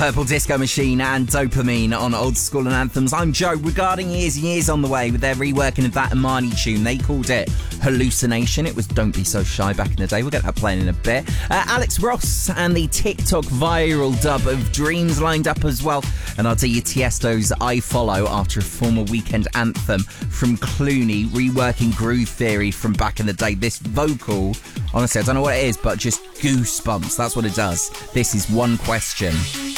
Purple Disco Machine and Dopamine on Old School and Anthems. I'm Joe. Regarding Years and Years on the Way with their reworking of that Imani tune, they called it Hallucination. It was Don't Be So Shy back in the day. We'll get that playing in a bit. Alex Ross and the TikTok viral dub of Dreams lined up as well. And I'll tell you Tiesto's I Follow after a former weekend anthem from Clooney, reworking Groove Theory from back in the day. This vocal, honestly, I don't know what it is, but just goosebumps. That's what it does. This is One Question.